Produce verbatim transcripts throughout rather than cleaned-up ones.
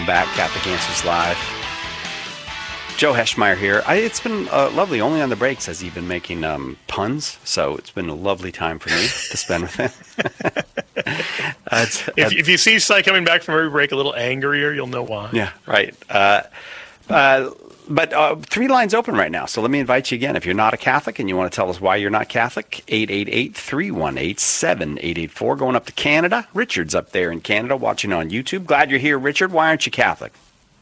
back, Catholic Answers Live. Joe Heschmeyer here. I, it's been uh, lovely. Only on the breaks has he been making um, puns, so it's been a lovely time for me to spend with him. uh, it's, if, uh, if you see Cy coming back from every break a little angrier, you'll know why. Yeah, right. Uh, uh, but uh, three lines open right now, so let me invite you again. If you're not a Catholic and you want to tell us why you're not Catholic, eight eight eight, three one eight, seven eight eight four. Going up to Canada. Richard's up there in Canada watching on YouTube. Glad you're here, Richard. Why aren't you Catholic?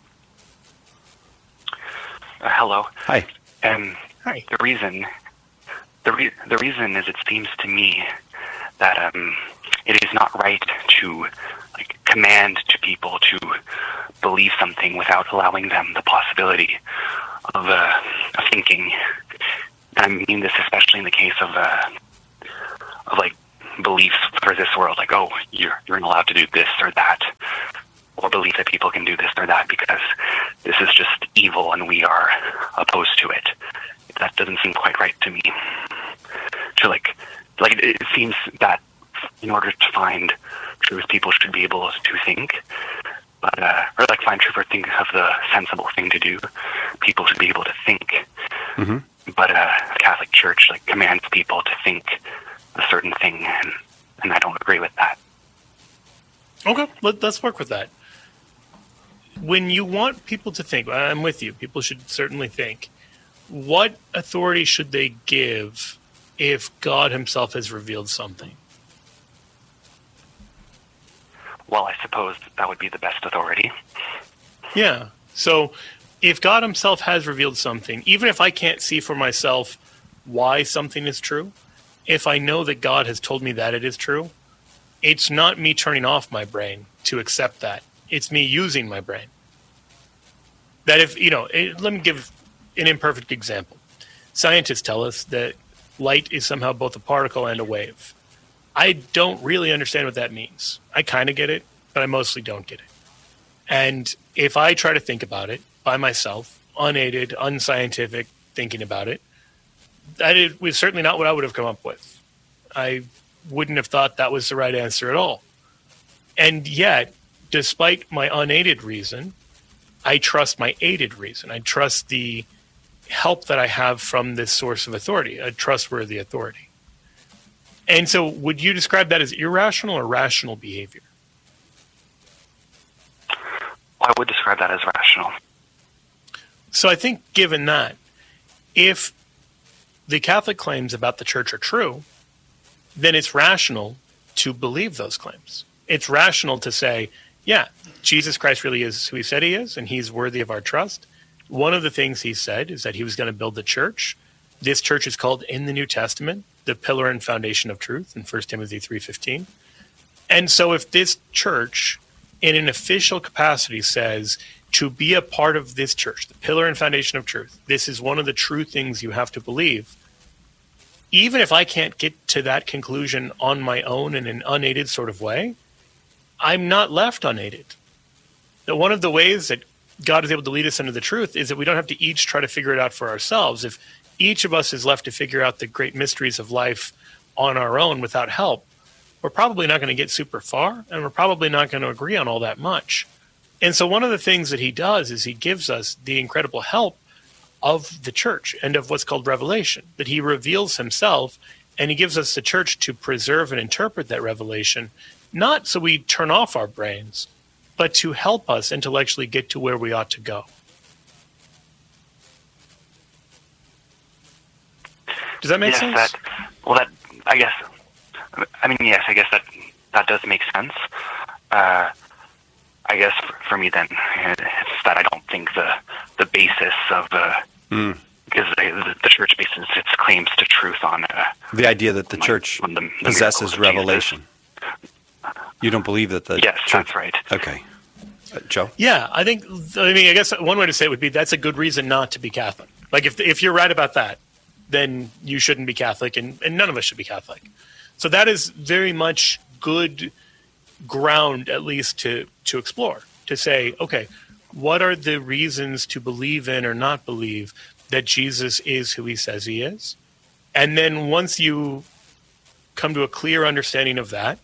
Uh, hello. Hi. Um, Hi. The reason, the re- the reason is, it seems to me that um, it is not right to like command to people to believe something without allowing them the possibility of, uh, of thinking. And I mean this especially in the case of uh, of like beliefs for this world, like, oh, you're you're not allowed to do this or that, or believe that people can do this or that because this is just evil and we are opposed to it. That doesn't seem quite right to me. So like, like it, it seems that in order to find truth, people should be able to think, but uh, or like find truth or think of the sensible thing to do. People should be able to think. Mm-hmm. But uh, the Catholic Church like commands people to think a certain thing, and, and I don't agree with that. Okay, let, let's work with that. When you want people to think, I'm with you, people should certainly think. What authority should they give if God himself has revealed something? Well, I suppose that would be the best authority. Yeah. So if God himself has revealed something, even if I can't see for myself why something is true, if I know that God has told me that it is true, it's not me turning off my brain to accept that. It's me using my brain. That if, you know, it, let me give an imperfect example. Scientists tell us that light is somehow both a particle and a wave. I don't really understand what that means. I kind of get it, but I mostly don't get it. And if I try to think about it by myself, unaided, unscientific thinking about it, that it was certainly not what I would have come up with. I wouldn't have thought that was the right answer at all. And yet, despite my unaided reason, I trust my aided reason. I trust the help that I have from this source of authority, a trustworthy authority. And so would you describe that as irrational or rational behavior? I would describe that as rational. So I think given that, if the Catholic claims about the Church are true, then it's rational to believe those claims. It's rational to say, yeah, Jesus Christ really is who he said he is, and he's worthy of our trust. One of the things he said is that he was going to build the church. This church is called in the New Testament the pillar and foundation of truth in First Timothy three fifteen. And so if this church in an official capacity says to be a part of this church, the pillar and foundation of truth, this is one of the true things you have to believe, even if I can't get to that conclusion on my own in an unaided sort of way, I'm not left unaided. That one of the ways that God is able to lead us into the truth is that we don't have to each try to figure it out for ourselves. If each of us is left to figure out the great mysteries of life on our own without help, we're probably not going to get super far, and we're probably not going to agree on all that much. And so one of the things that he does is he gives us the incredible help of the church and of what's called revelation, that he reveals himself, and he gives us the church to preserve and interpret that revelation, not so we turn off our brains, but to help us intellectually get to where we ought to go. Does that make yes, sense? That, well, that, I guess, I mean, yes, I guess that that does make sense. Uh, I guess for, for me then, it's that I don't think the, the basis of the, mm. because the, the church bases its claims to truth on uh, the idea that the my, church the, the possesses revelation. You don't believe that the yes, church... that's right. Okay. Uh, Joe? Yeah, I think, I mean, I guess one way to say it would be that's a good reason not to be Catholic. Like, if if you're right about that, then you shouldn't be Catholic, and, and none of us should be Catholic. So that is very much good ground, at least, to, to explore, to say, okay, what are the reasons to believe in or not believe that Jesus is who he says he is? And then once you come to a clear understanding of that,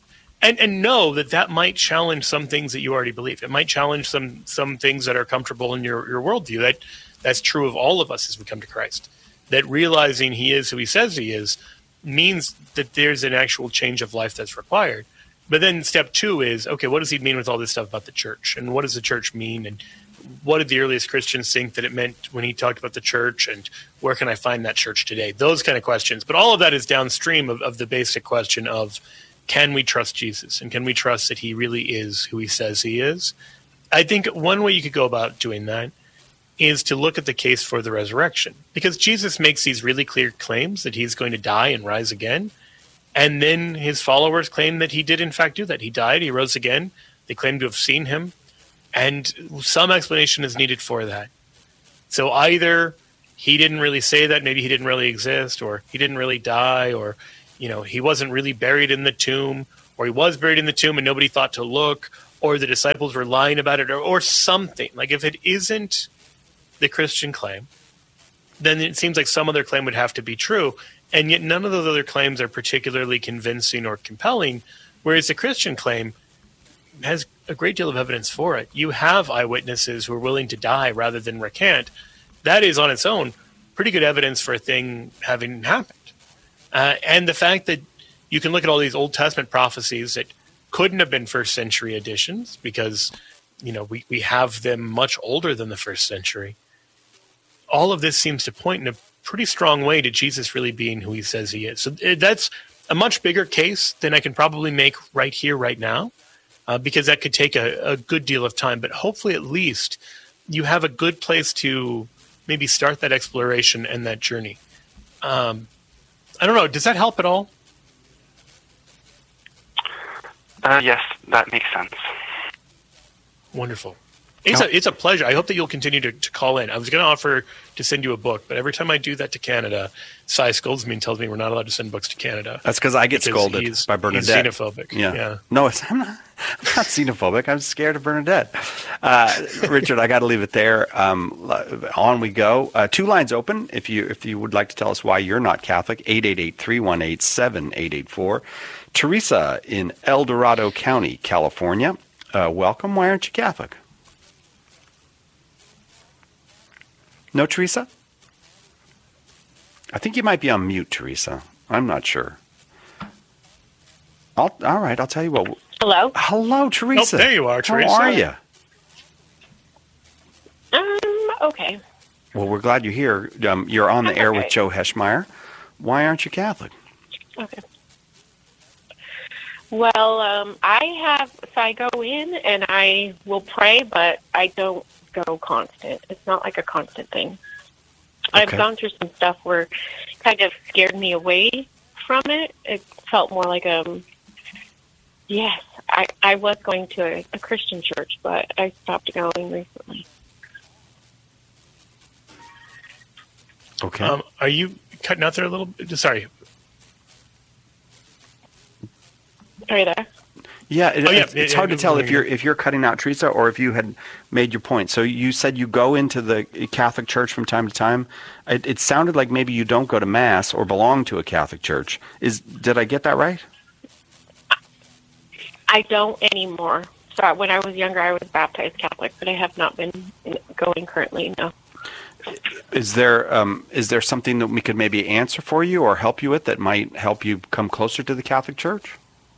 And and know that that might challenge some things that you already believe. It might challenge some some things that are comfortable in your, your worldview. That that's true of all of us as we come to Christ. That realizing he is who he says he is means that there's an actual change of life that's required. But then step two is, okay, what does he mean with all this stuff about the church? And what does the church mean? And what did the earliest Christians think that it meant when he talked about the church? And where can I find that church today? Those kind of questions. But all of that is downstream of, of the basic question of, can we trust Jesus? And can we trust that he really is who he says he is? I think one way you could go about doing that is to look at the case for the resurrection. Because Jesus makes these really clear claims that he's going to die and rise again. And then his followers claim that he did in fact do that. He died, he rose again. They claim to have seen him. And some explanation is needed for that. So either he didn't really say that, maybe he didn't really exist, or he didn't really die, or you know, he wasn't really buried in the tomb, or he was buried in the tomb and nobody thought to look, or the disciples were lying about it, or, or something. Like if it isn't the Christian claim, then it seems like some other claim would have to be true. And yet none of those other claims are particularly convincing or compelling, whereas the Christian claim has a great deal of evidence for it. You have eyewitnesses who are willing to die rather than recant. That is on its own pretty good evidence for a thing having happened. Uh, and the fact that you can look at all these Old Testament prophecies that couldn't have been first century editions because, you know, we, we have them much older than the first century. All of this seems to point in a pretty strong way to Jesus really being who he says he is. So that's a much bigger case than I can probably make right here, right now, uh, because that could take a, a good deal of time. But hopefully at least you have a good place to maybe start that exploration and that journey. Um, I don't know. Does that help at all? Uh, yes, that makes sense. Wonderful. It's a it's a pleasure. I hope that you'll continue to, to call in. I was going to offer to send you a book, but every time I do that to Canada, Cy scolds me and tells me we're not allowed to send books to Canada. That's because I get because scolded he's, by Bernadette. He's xenophobic. Yeah. yeah. No, it's, I'm, not, I'm not xenophobic. I'm scared of Bernadette. Uh, Richard, I got to leave it there. Um, on we go. Uh, two lines open. If you if you would like to tell us why you're not Catholic, eight eight eight, three one eight, seven eight eight four. Teresa in El Dorado County, California. Uh, welcome. Why aren't you Catholic? No, Teresa? I think you might be on mute, Teresa. I'm not sure. I'll, all right, I'll tell you what. Hello? Hello, Teresa. Oh, there you are, Teresa. How are you? Um, okay. Well, we're glad you're here. Um, you're on the I'm air okay. with Joe Heschmeyer. Why aren't you Catholic? Okay. Well, um, I have, so I go in and I will pray, but I don't go constant. It's not like a constant thing. Okay. I've gone through some stuff where it kind of scared me away from it. It felt more like, um, yes, I, I was going to a, a Christian church, but I stopped going recently. Okay. Um, are you cutting out there a little bit? Sorry. Are you there? Yeah, it, Oh, yeah. it's, it's Yeah, hard yeah, to tell yeah. if you're if you're cutting out, Teresa, or if you had made your point. So you said you go into the Catholic Church from time to time. It, it sounded like maybe you don't go to Mass or belong to a Catholic Church. Is did I get that right? I don't anymore. So when I was younger, I was baptized Catholic, but I have not been going currently, no. Is there um, is there something that we could maybe answer for you or help you with that might help you come closer to the Catholic Church?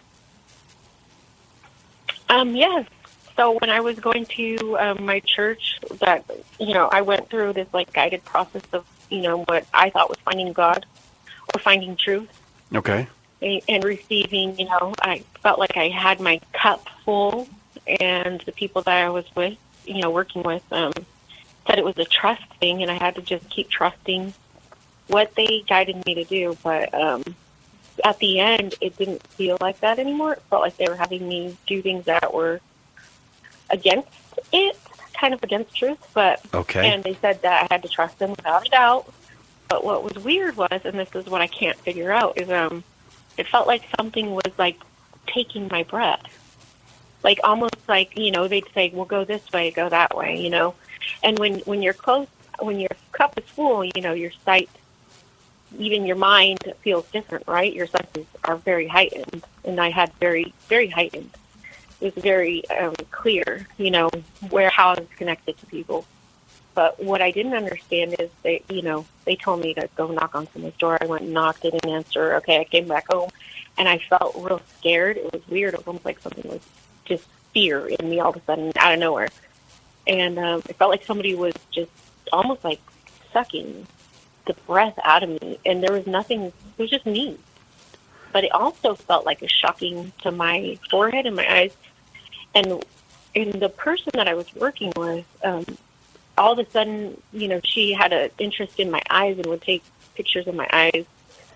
Um, yes. So when I was going to um, my church, that you know, I went through this like guided process of you know what I thought was finding God or finding truth. Okay. And receiving, you know, I felt like I had my cup full, and the people that I was with, you know, working with, um, said it was a trust thing, and I had to just keep trusting what they guided me to do. But um, at the end, it didn't feel like that anymore. It felt like they were having me do things that were against it, kind of against truth. But Okay. and they said that I had to trust them without a doubt. But what was weird was, and this is what I can't figure out, is um. it felt like something was, like, taking my breath. Like, almost like, you know, they'd say, well, go this way, go that way, you know. And when, when you're close, when your cup is full, you know, your sight, even your mind feels different, right? Your senses are very heightened. and I had very, very heightened. It was very um, clear, you know, where how I was connected to people. But what I didn't understand is they, you know, they told me to go knock on someone's door. I went and knocked, they didn't answer. Okay, I came back home, and I felt real scared. It was weird. It was almost like something was just fear in me all of a sudden out of nowhere. And um, it felt like somebody was just almost like sucking the breath out of me, and there was nothing. It was just me. But it also felt like a shocking to my forehead and my eyes. And and the person that I was working with, um, all of a sudden, you know, she had an interest in my eyes and would take pictures of my eyes.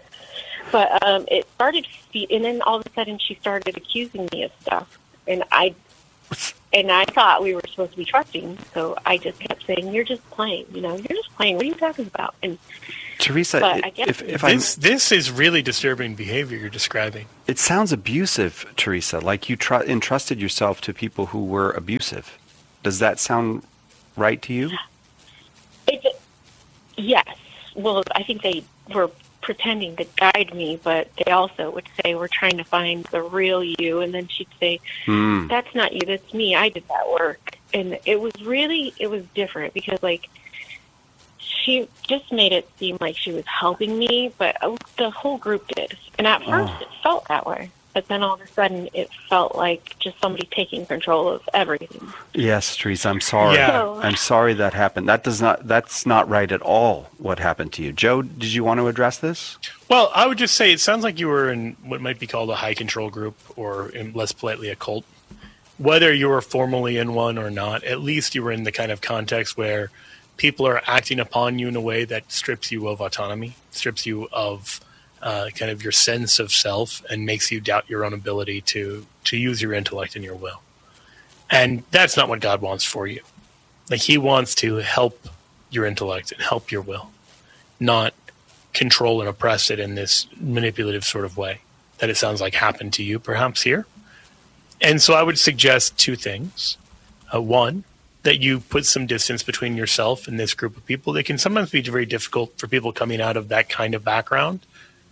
But um, it started, and then all of a sudden she started accusing me of stuff. And I and I thought we were supposed to be trusting, so I just kept saying, "You're just playing, you know, you're just playing. What are you talking about?" And Teresa, but I guess if, if this, this is really disturbing behavior you're describing. It sounds abusive, Teresa, like you tr- entrusted yourself to people who were abusive. Does that sound right to you? It, yes. Well, I think they were pretending to guide me, but they also would say, "We're trying to find the real you." And then she'd say, mm. "That's not you, that's me. I did that work." And it was really, it was different because, like, she just made it seem like she was helping me, but the whole group did. And at first oh. it felt that way. But then all of a sudden it felt like just somebody taking control of everything. Yes, Teresa, I'm sorry. Yeah. So, I'm sorry that happened. That does not that's not right at all what happened to you. Joe, did you want to address this? Well, I would just say it sounds like you were in what might be called a high control group, or in less politely a cult. Whether you were formally in one or not, at least you were in the kind of context where people are acting upon you in a way that strips you of autonomy, strips you of uh, kind of your sense of self, and makes you doubt your own ability to to use your intellect and your will. And that's not what God wants for you. Like, he wants to help your intellect and help your will, not control and oppress it in this manipulative sort of way that it sounds like happened to you perhaps here. And so I would suggest two things. Uh, one, that you put some distance between yourself and this group of people. It can sometimes be very difficult for people coming out of that kind of background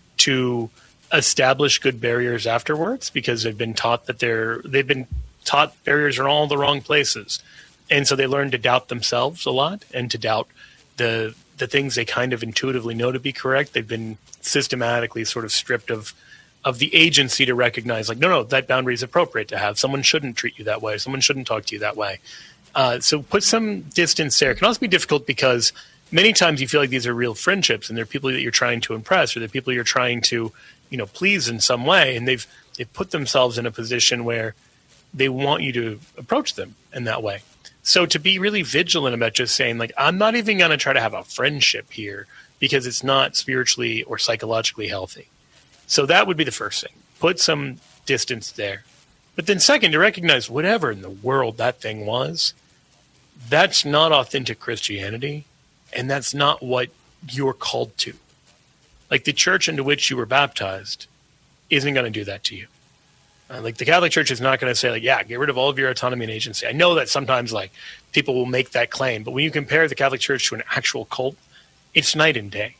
to establish good barriers afterwards, because they've been taught that they're they've been taught barriers are all the wrong places. And so they learn to doubt themselves a lot and to doubt the the things they kind of intuitively know to be correct. They've been systematically sort of stripped of of the agency to recognize, like, no, no, that boundary is appropriate to have. Someone shouldn't treat you that way. Someone shouldn't talk to you that way. Uh, so put some distance there. It can also be difficult because many times you feel like these are real friendships and they're people that you're trying to impress, or they're people you're trying to, you know, please in some way. And they've, they've put themselves in a position where they want you to approach them in that way. So to be really vigilant about just saying, like, I'm not even going to try to have a friendship here because it's not spiritually or psychologically healthy. So that would be the first thing. Put some distance there. But then second, to recognize whatever in the world that thing was, that's not authentic Christianity, and that's not what you're called to. Like, the church into which you were baptized isn't going to do that to you. Uh, like, the Catholic Church is not going to say, like, yeah, get rid of all of your autonomy and agency. I know that sometimes, like, people will make that claim, but when you compare the Catholic Church to an actual cult, it's night and day.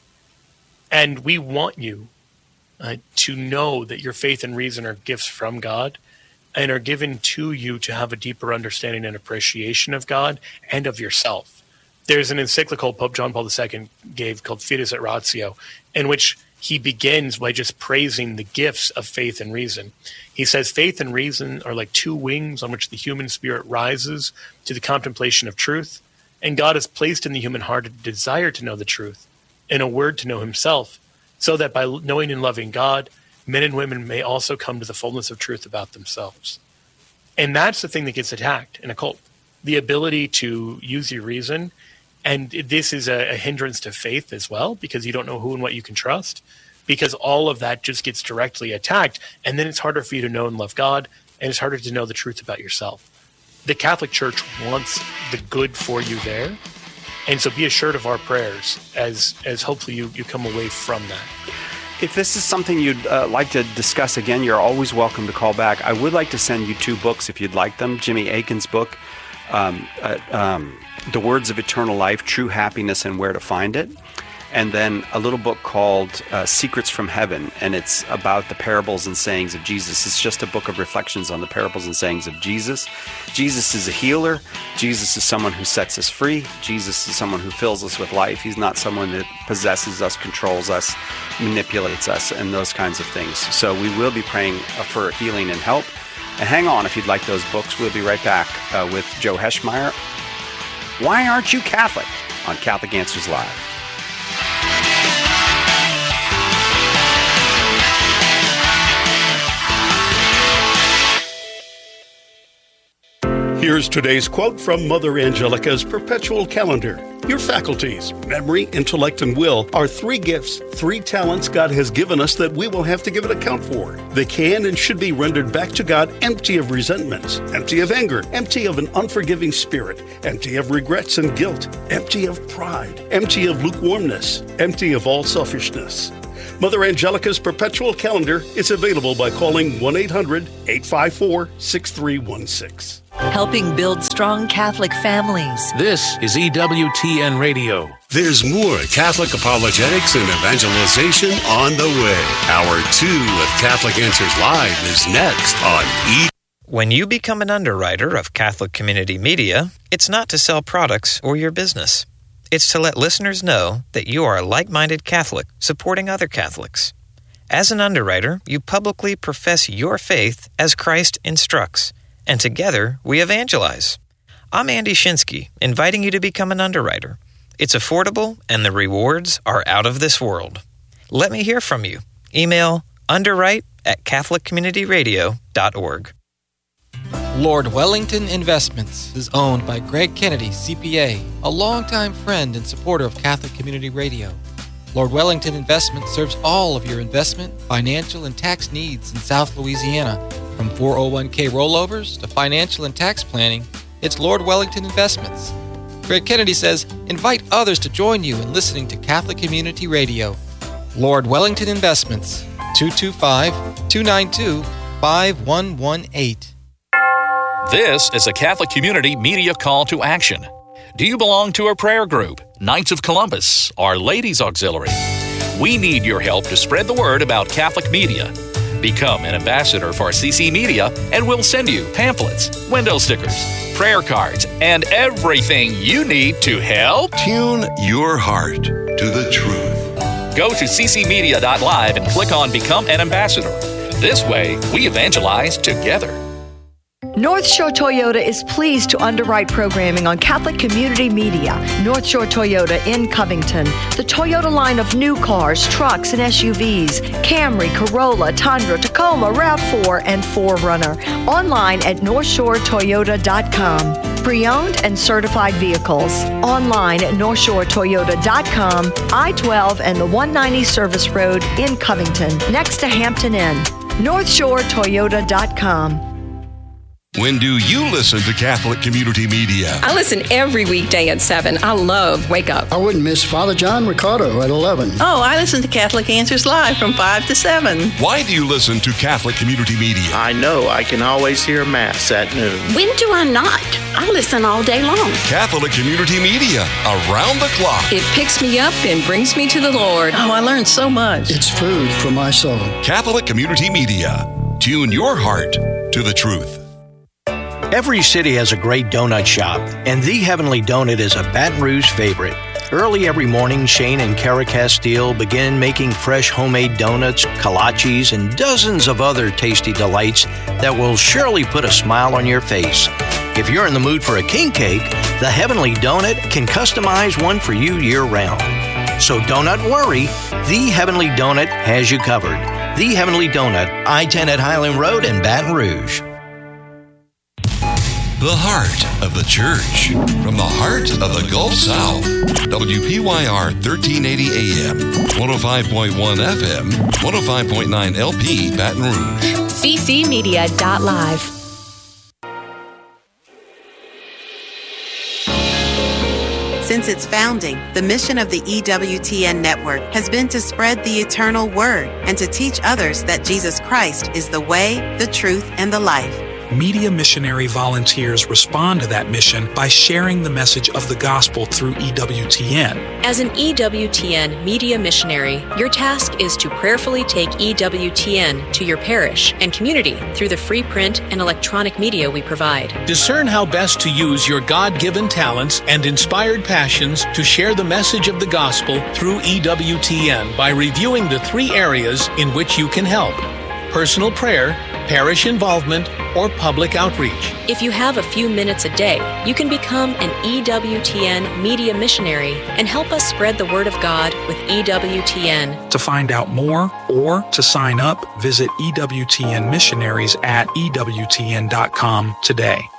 And we want you uh, to know that your faith and reason are gifts from God, and are given to you to have a deeper understanding and appreciation of God and of yourself. There's an encyclical Pope John Paul the Second gave called Fides et Ratio, in which he begins by just praising the gifts of faith and reason. He says faith and reason are like two wings on which the human spirit rises to the contemplation of truth, and God has placed in the human heart a desire to know the truth and a word to know himself, so that by knowing and loving God, men and women may also come to the fullness of truth about themselves. And that's the thing that gets attacked in a cult. The ability to use your reason. And this is a, a hindrance to faith as well, because you don't know who and what you can trust, because all of that just gets directly attacked. And then it's harder for you to know and love God, and it's harder to know the truth about yourself. The Catholic Church wants the good for you there. And so be assured of our prayers as, as hopefully you, you come away from that. If this is something you'd uh, like to discuss again, you're always welcome to call back. I would like to send you two books if you'd like them. Jimmy Akin's book, um, uh, um, The Words of Eternal Life, True Happiness and Where to Find It. and then a little book called uh, Secrets from Heaven, and it's about the parables and sayings of Jesus. It's just a book of reflections on the parables and sayings of Jesus. Jesus is a healer. Jesus is someone who sets us free. Jesus is someone who fills us with life. He's not someone that possesses us, controls us, manipulates us, and those kinds of things. So we will be praying uh, for healing and help. And hang on if you'd like those books. We'll be right back uh, with Joe Heschmeyer. Why aren't you Catholic? On Catholic Answers Live. Here's today's quote from Mother Angelica's Perpetual Calendar. Your faculties, memory, intellect, and will are three gifts, three talents God has given us that we will have to give an account for. They can and should be rendered back to God empty of resentments, empty of anger, empty of an unforgiving spirit, empty of regrets and guilt, empty of pride, empty of lukewarmness, empty of all selfishness. Mother Angelica's Perpetual Calendar is available by calling one eight hundred eight five four six three one six. Helping build strong Catholic families. This is E W T N Radio. There's more Catholic apologetics and evangelization on the way. Hour two of Catholic Answers Live is next on E. When you become an underwriter of Catholic Community Media, it's not to sell products or your business. It's to let listeners know that you are a like-minded Catholic supporting other Catholics. As an underwriter, you publicly profess your faith as Christ instructs, and together we evangelize. I'm Andy Shinsky, inviting you to become an underwriter. It's affordable, and the rewards are out of this world. Let me hear from you. Email underwrite at catholic community radio dot org. Lord Wellington Investments is owned by Greg Kennedy, C P A, a longtime friend and supporter of Catholic Community Radio. Lord Wellington Investments serves all of your investment, financial, and tax needs in South Louisiana. From four oh one k rollovers to financial and tax planning, it's Lord Wellington Investments. Greg Kennedy says, invite others to join you in listening to Catholic Community Radio. Lord Wellington Investments, two two five, two nine two, five one one eight. This is a Catholic Community Media call to action. Do you belong to a prayer group, Knights of Columbus, or Ladies Auxiliary? We need your help to spread the word about Catholic media. Become an ambassador for C C Media, and we'll send you pamphlets, window stickers, prayer cards, and everything you need to help tune your heart to the truth. Go to c c media dot live and click on Become an Ambassador. This way, we evangelize together. North Shore Toyota is pleased to underwrite programming on Catholic Community Media. North Shore Toyota in Covington. The Toyota line of new cars, trucks, and S U Vs. Camry, Corolla, Tundra, Tacoma, RAV four, and four runner. Online at north shore toyota dot com. Pre-owned and certified vehicles. Online at north shore toyota dot com. I twelve and the one ninety Service Road in Covington, next to Hampton Inn. north shore toyota dot com. When do you listen to Catholic Community Media? I listen every weekday at seven. I love Wake Up. I wouldn't miss Father John Ricardo at eleven. Oh, I listen to Catholic Answers Live from five to seven. Why do you listen to Catholic Community Media? I know I can always hear Mass at noon. When do I not? I listen all day long. Catholic Community Media, around the clock. It picks me up and brings me to the Lord. Oh, I learned so much. It's food for my soul. Catholic Community Media. Tune your heart to the truth. Every city has a great donut shop, and The Heavenly Donut is a Baton Rouge favorite. Early every morning, Shane and Kara Castile begin making fresh homemade donuts, kolaches, and dozens of other tasty delights that will surely put a smile on your face. If you're in the mood for a king cake, The Heavenly Donut can customize one for you year-round. So don't worry, The Heavenly Donut has you covered. The Heavenly Donut, I ten at Highland Road in Baton Rouge. The heart of the church, from the heart of the Gulf South. W P Y R thirteen eighty A M, one oh five point one F M, one oh five point nine L P, Baton Rouge. c c media dot live. Since its founding, the mission of the E W T N Network has been to spread the eternal word and to teach others that Jesus Christ is the way, the truth, and the life. Media Missionary volunteers respond to that mission by sharing the message of the gospel through E W T N. As an E W T N Media Missionary, your task is to prayerfully take E W T N to your parish and community through the free print and electronic media we provide. Discern how best to use your God-given talents and inspired passions to share the message of the gospel through E W T N by reviewing the three areas in which you can help: personal prayer, parish involvement, or public outreach. If you have a few minutes a day, you can become an E W T N Media Missionary and help us spread the word of God with E W T N. To find out more or to sign up, visit E W T N Missionaries at E W T N dot com today.